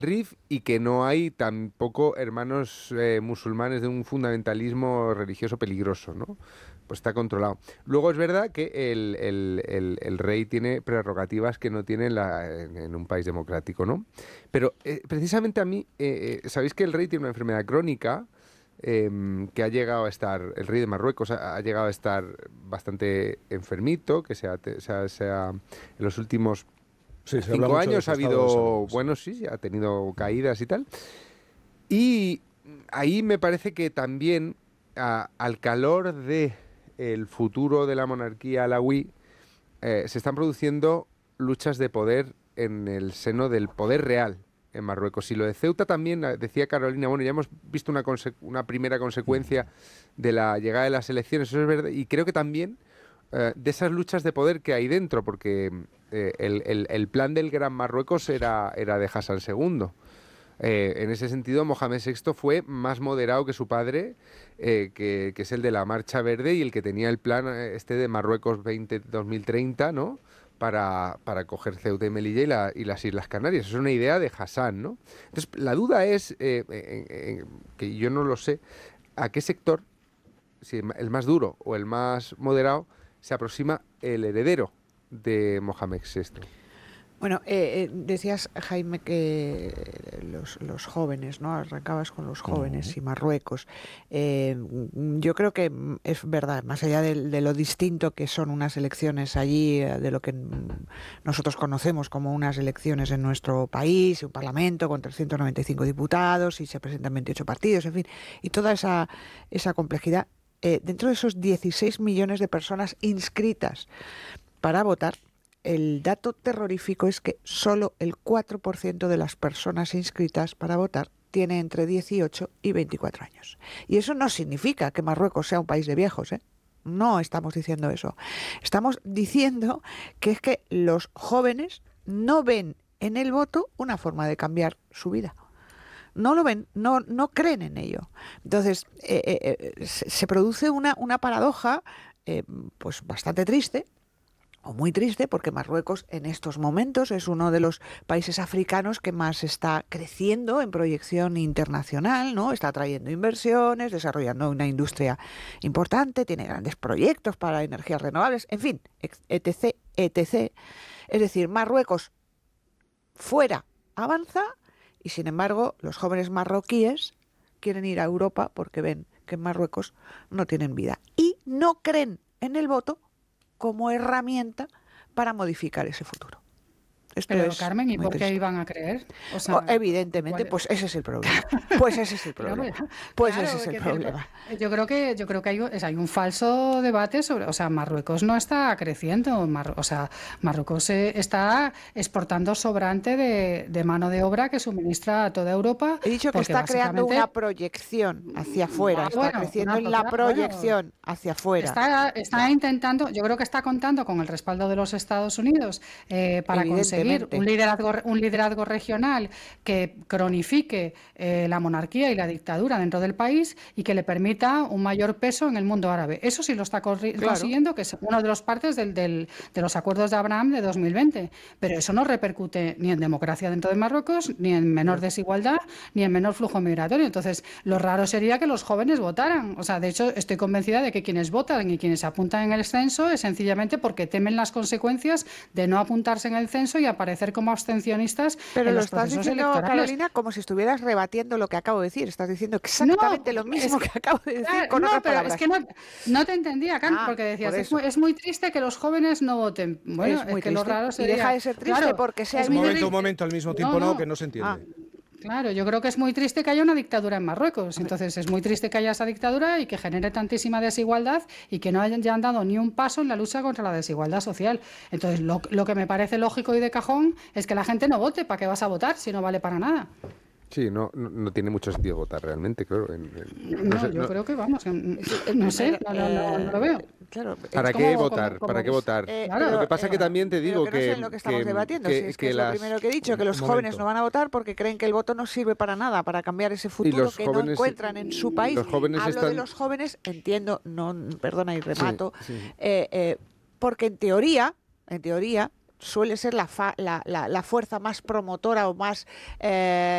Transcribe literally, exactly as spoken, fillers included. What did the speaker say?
Rif y que no hay tampoco hermanos eh, musulmanes de un fundamentalismo religioso peligroso, ¿no? Pues está controlado. Luego es verdad que el, el- el- el rey tiene prerrogativas que no tiene en, la- en- en un país democrático, ¿no? Pero eh, precisamente a mí, eh, eh, sabéis que el rey tiene una enfermedad crónica em, que ha llegado a estar, el rey de Marruecos ha, ha llegado a estar bastante enfermito, que se ha, te- se ha- se ha- en los últimos Sí, se habla cinco mucho de años su ha estado de habido, salud. Sí. bueno, sí, ha tenido caídas y tal. Y ahí me parece que también a- al calor de el futuro de la monarquía alawí eh, se están produciendo luchas de poder en el seno del poder real en Marruecos. Y lo de Ceuta también, eh, decía Carolina, bueno, ya hemos visto una, conse- una primera consecuencia de la llegada de las elecciones, eso es verdad, y creo que también eh, de esas luchas de poder que hay dentro, porque eh, el, el- el plan del Gran Marruecos era, era de Hassan segundo. Eh, en ese sentido, Mohamed sexto fue más moderado que su padre, eh, que, que es el de la Marcha Verde y el que tenía el plan eh, este de Marruecos veinte, dos mil treinta, ¿no? Para, para coger Ceuta y Melilla y, la- y las Islas Canarias. Es una idea de Hassan, ¿no? Entonces, la duda es, eh, en- en- que yo no lo sé, a qué sector, si el ma- el más duro o el más moderado, se aproxima el heredero de Mohamed sexto. Bueno, eh, eh, decías, Jaime, que los, los jóvenes, ¿no? Arrancabas con los jóvenes y Marruecos. Eh, yo creo que es verdad, más allá de, de lo distinto que son unas elecciones allí, de lo que nosotros conocemos como unas elecciones en nuestro país, un parlamento con trescientos noventa y cinco diputados y se presentan veintiocho partidos, en fin, y toda esa, esa complejidad. Eh, dentro de esos dieciséis millones de personas inscritas para votar, el dato terrorífico es que solo el cuatro por ciento de las personas inscritas para votar tiene entre dieciocho y veinticuatro años. Y eso no significa que Marruecos sea un país de viejos, ¿eh? No estamos diciendo eso. Estamos diciendo que es que los jóvenes no ven en el voto una forma de cambiar su vida. No lo ven, no, no creen en ello. Entonces, eh, eh, eh, se, se produce una, una paradoja eh, pues bastante triste, o muy triste, porque Marruecos en estos momentos es uno de los países africanos que más está creciendo en proyección internacional, ¿no? Está atrayendo inversiones, desarrollando una industria importante, tiene grandes proyectos para energías renovables, en fin, etc, etcétera. Es decir, Marruecos fuera avanza y sin embargo los jóvenes marroquíes quieren ir a Europa porque ven que en Marruecos no tienen vida y no creen en el voto como herramienta para modificar ese futuro. Esto Pero es Carmen, ¿y muy por qué triste. iban a creer? O O, sea, evidentemente, ¿cuál- pues ese es el problema. Pues ese es el Claro, problema. pues, Pues claro, ese es el quiero decir, problema. pues, yo creo que yo creo que hay, es- hay un falso debate sobre, o sea, Marruecos no está creciendo, Mar- o sea, Marruecos eh, está exportando sobrante de, de mano de obra que suministra a toda Europa. He dicho que porque está creando básicamente- una proyección hacia afuera, Ah, está bueno, creciendo una en la propia- bueno, proyección hacia afuera. Está, está intentando, yo creo que está contando con el respaldo de los Estados Unidos eh, para conseguir Evidentemente. un liderazgo, un liderazgo regional que cronifique eh, la monarquía y la dictadura dentro del país y que le permita un mayor peso en el mundo árabe. Eso sí lo está corri- Claro. consiguiendo, que es uno de los partes del, del- de los acuerdos de Abraham de dos mil veinte. Pero eso no repercute ni en democracia dentro de Marruecos, ni en menor desigualdad, ni en menor flujo migratorio. Entonces, lo raro sería que los jóvenes votaran. O sea, de hecho, estoy convencida de que quienes votan y quienes se apuntan en el censo es sencillamente porque temen las consecuencias de no apuntarse en el censo y aparecer como abstencionistas Pero en lo los estás procesos diciendo, electorales. Carolina, como si estuvieras rebatiendo lo que acabo de decir. Estás diciendo exactamente lo mismo es que, acabo de decir Claro, con no, otras pero palabras. es que no, no te entendía, Can, Ah, porque decías, por es eso. muy, es muy triste que los jóvenes no voten. Bueno, Es es, muy que lo triste. raro Y sería... deja de ser triste Claro, porque sea es Un muy momento, triste- un momento, al mismo tiempo no, que no se entiende. Claro, yo creo que es muy triste que haya una dictadura en Marruecos. Entonces es muy triste que haya esa dictadura y que genere tantísima desigualdad y que no hayan ya han dado ni un paso en la lucha contra la desigualdad social. Entonces lo, lo que me parece lógico y de cajón es que la gente no vote. ¿Para qué vas a votar si no vale para nada? Sí, no, no, no tiene mucho sentido votar realmente, claro. en- en- No, sé, yo no- creo que vamos, que, no sé, no, no, no, no lo veo. Claro, ¿Para Es qué como- votar? como- ¿Para como- qué votar? Eh, Claro, Lo que pasa eh, que también te pero digo que que... no sé en lo que estamos que- debatiendo, que- si es que, que es las- lo primero que he dicho, que Un los jóvenes momento. no van a votar porque creen que el voto no sirve para nada, para cambiar ese futuro los que no jóvenes- encuentran en su país. los jóvenes Hablo de están- los jóvenes, entiendo, no, perdona y remato, sí. eh, eh, porque en teoría, en teoría, suele ser la, fa, la, la, la fuerza más promotora o más eh,